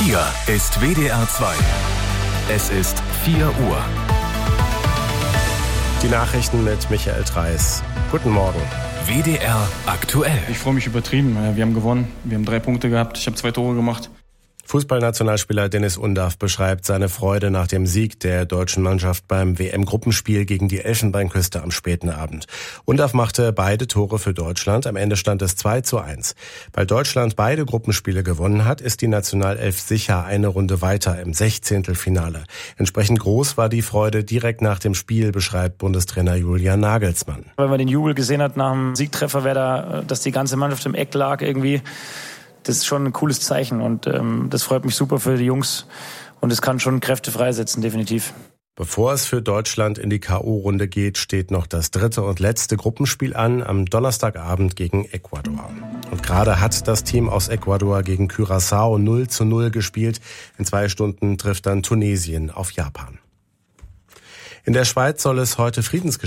Hier ist WDR 2. Es ist 4 Uhr. Die Nachrichten mit Michael Dreis. Guten Morgen. WDR aktuell. Ich freue mich übertrieben. Wir haben gewonnen. Wir haben 3 Punkte gehabt. Ich habe 2 Tore gemacht. Fußballnationalspieler Dennis Undaff beschreibt seine Freude nach dem Sieg der deutschen Mannschaft beim WM-Gruppenspiel gegen die Elfenbeinküste am späten Abend. Undaff machte beide Tore für Deutschland. Am Ende stand es 2:1. Weil Deutschland beide Gruppenspiele gewonnen hat, ist die Nationalelf sicher eine Runde weiter im 16. Entsprechend groß war die Freude direkt nach dem Spiel, beschreibt Bundestrainer Julian Nagelsmann. Wenn man den Jubel gesehen hat nach dem Siegtreffer, dass die ganze Mannschaft im Eck lag irgendwie. Das ist schon ein cooles Zeichen und das freut mich super für die Jungs und es kann schon Kräfte freisetzen, definitiv. Bevor es für Deutschland in die K.O.-Runde geht, steht noch das 3. und letzte Gruppenspiel an, am Donnerstagabend gegen Ecuador. Und gerade hat das Team aus Ecuador gegen Curaçao 0:0 gespielt. In 2 Stunden trifft dann Tunesien auf Japan. In der Schweiz soll es heute Friedensgespräche